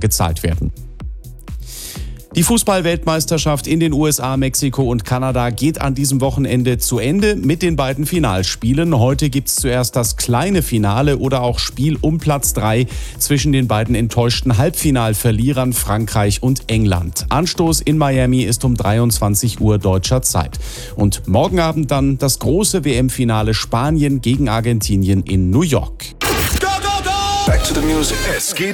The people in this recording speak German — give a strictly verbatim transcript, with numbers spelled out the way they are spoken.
gezahlt werden. Die Fußball-Weltmeisterschaft in den U S A, Mexiko und Kanada geht an diesem Wochenende zu Ende mit den beiden Finalspielen. Heute gibt es zuerst das kleine Finale oder auch Spiel um Platz drei zwischen den beiden enttäuschten Halbfinalverlierern Frankreich und England. Anstoß in Miami ist um dreiundzwanzig Uhr deutscher Zeit. Und morgen Abend dann das große W M-Finale Spanien gegen Argentinien in New York. Back to the music. Es geht